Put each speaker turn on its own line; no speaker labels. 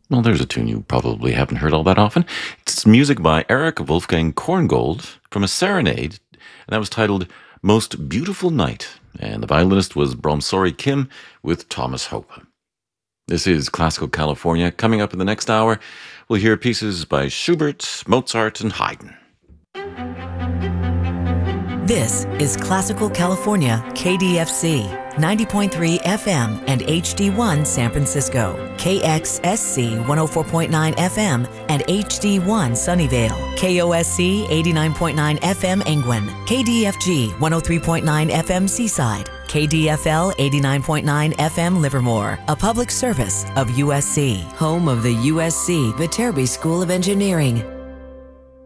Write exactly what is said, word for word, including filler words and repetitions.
Well, there's a tune you probably haven't heard all that often. It's music by Eric Wolfgang Korngold from a serenade, and that was titled Most Beautiful Night. And the violinist was Bromsori Kim with Thomas Hope. This is Classical California. Coming up in the next hour, we'll hear pieces by Schubert, Mozart, and Haydn.
This is Classical California, K D F C, ninety point three F M and H D one San Francisco, K X S C one oh four point nine F M and H D one Sunnyvale, K O S C eighty-nine point nine F M Engwin, K D F G one oh three point nine F M Seaside, K D F L eighty-nine point nine F M Livermore, a public service of U S C, home of the U S C Viterbi School of Engineering.